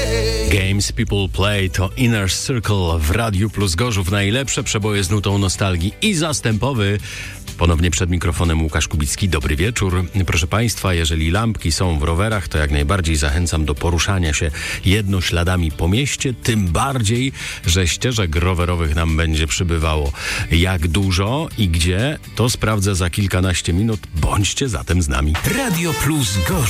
Games People Play to Inner Circle w Radiu Plus Gorzów. Najlepsze przeboje z nutą nostalgii i zastępowy. Ponownie przed mikrofonem Łukasz Kubicki. Dobry wieczór. Proszę Państwa, jeżeli lampki są w rowerach, to jak najbardziej zachęcam do poruszania się jednośladami po mieście, tym bardziej, że ścieżek rowerowych nam będzie przybywało. Jak dużo i gdzie, to sprawdzę za kilkanaście minut. Bądźcie zatem z nami. Radio Plus Gorzów.